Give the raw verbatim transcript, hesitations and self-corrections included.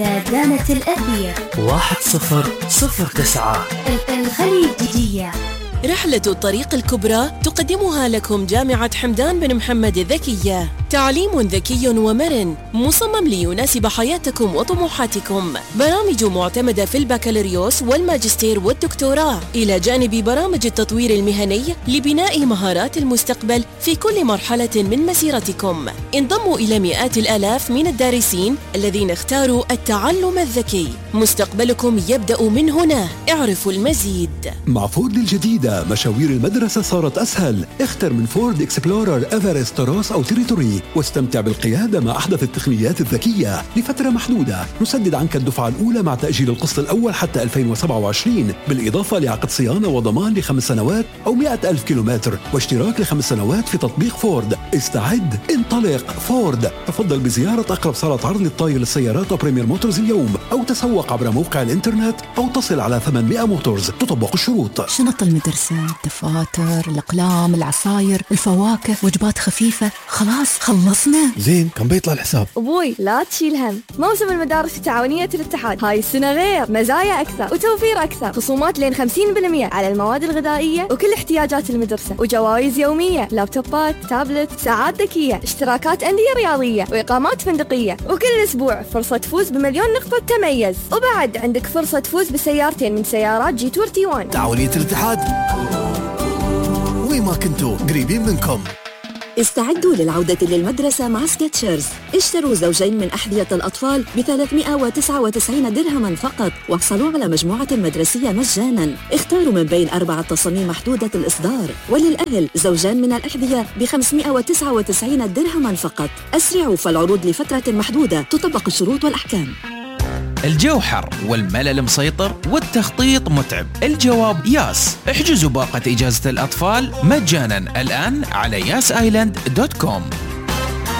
دانة الأثير واحد صفر صفر تسعة الخليجية. رحلة الطريق الكبرى تقدمها لكم جامعة حمدان بن محمد الذكية، تعليم ذكي ومرن مصمم ليناسب حياتكم وطموحاتكم، برامج معتمدة في البكالوريوس والماجستير والدكتوراه، إلى جانب برامج التطوير المهني لبناء مهارات المستقبل في كل مرحلة من مسيرتكم. انضموا إلى مئات الآلاف من الدارسين الذين اختاروا التعلم الذكي. مستقبلكم يبدأ من هنا، اعرفوا المزيد. مع فورد الجديدة مشاوير المدرسة صارت أسهل. اختر من فورد إكسبلورر، إيفرست، روس أو تيريتوري واستمتع بالقيادة مع أحدث التقنيات الذكية لفترة محدودة. نسدد عنك الدفعة الأولى مع تأجيل القسط الأول حتى ألفين وسبعة وعشرين، بالإضافة لعقد صيانة وضمان لخمس سنوات أو مئة ألف كيلومتر، واشتراك لخمس سنوات في تطبيق فورد. استعد، انطلق. فورد. تفضل بزيارة أقرب صالة عرض للطاير للسيارات وبريمير موتورز اليوم، أو تسوق عبر موقع الإنترنت، أو تصل على ثمانمئة موتورز. تطبق الشروط. شنط المدرسة، الدفاتر، الأقلام، العصاير، الفواكه، وجبات خفيفة. خلاص خلصنا. زين، كم بيطلع الحساب؟ أبوي لا تشيل هم، موسم المدارس التعاونية الاتحاد هاي السنة غير، مزايا أكثر وتوفير أكثر، خصومات لين خمسين بالمئة على المواد الغذائية وكل احتياجات المدرسة، وجوائز يومية، لابتوبات، تابلت، ساعات ذكية، اشتراكات أندية رياضية، وإقامات فندقية، وكل أسبوع فرصة تفوز بمليون نقطة تميز، وبعد عندك فرصة تفوز بسيارتين من سيارات جي تور تي وان. تعاونية الاتحاد، وين ما كنتوا قريبين منكم. استعدوا للعودة للمدرسة مع سكتشرز. اشتروا زوجين من أحذية الأطفال بثلاثمئة وتسعة وتسعين درهما فقط، واحصلوا على مجموعة مدرسية مجانا. اختاروا من بين أربعة تصاميم محدودة الإصدار. وللأهل زوجان من الأحذية بخمسمئة وتسعة وتسعين درهما فقط. أسرعوا، فالعروض لفترة محدودة، تطبق الشروط والأحكام. الجو حر والملل مسيطر والتخطيط متعب. الجواب ياس. احجزوا باقة إجازة الأطفال مجانا الآن على ياس آيلاند دوت كوم.